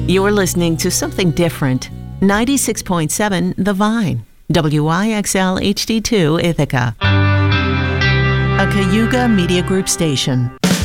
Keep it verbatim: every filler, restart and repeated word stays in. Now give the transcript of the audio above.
You're listening to something different. ninety-six point seven The Vine, W I X L H D two Ithaca. A Cayuga Media Group station.